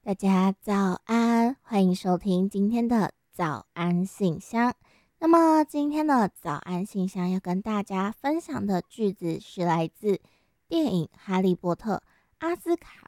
大家早安，欢迎收听今天的早安信箱。那么今天的早安信箱要跟大家分享的句子是来自电影《哈利波特》阿兹卡